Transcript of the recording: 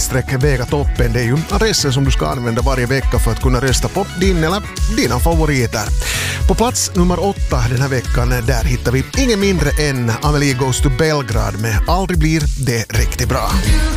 väga toppen. Det är ju adressen som du ska använda varje vecka för att kunna rösta på din eller dina favoriter. På plats nummer 8 den här veckan, där hittar vi ingen mindre än Amelie Goes to Belgrad med Aldrig blir det riktigt bra.